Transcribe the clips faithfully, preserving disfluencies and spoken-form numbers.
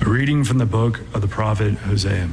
A reading from the book of the prophet Hosea.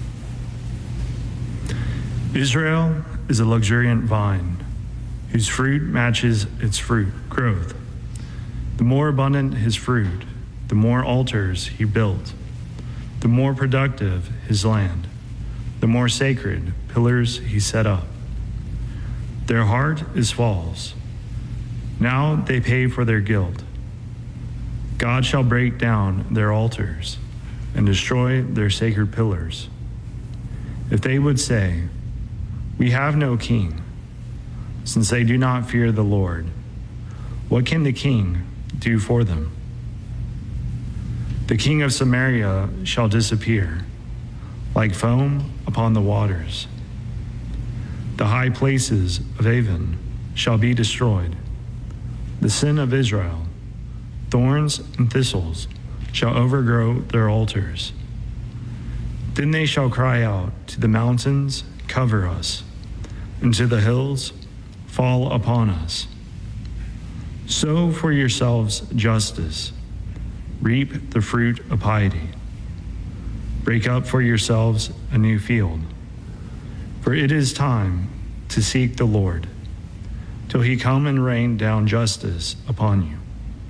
Israel is a luxuriant vine whose fruit matches its fruit growth. The more abundant his fruit, the more altars he built. The more productive his land, the more sacred pillars he set up. Their heart is false. Now they pay for their guilt. God shall break down their altars and destroy their sacred pillars. If they would say, "We have no king," since they do not fear the Lord, what can the king do for them? The king of Samaria shall disappear, like foam upon the waters. The high places of Avon shall be destroyed. The sin of Israel, thorns and thistles, shall overgrow their altars. Then they shall cry out to the mountains, "Cover us," and to the hills, "Fall upon us." Sow for yourselves justice, reap the fruit of piety. Break up for yourselves a new field, for it is time to seek the Lord, till he come and rain down justice upon you.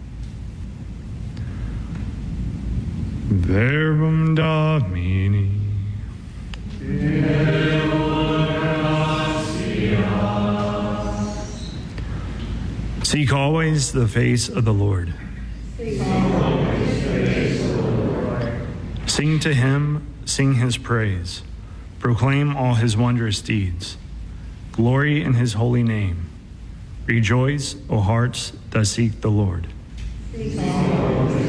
Verbum Domini. Seek always the face of the Lord. Sing to him, sing his praise. Proclaim all his wondrous deeds. Glory in his holy name. Rejoice, O hearts that seek the Lord. Seek always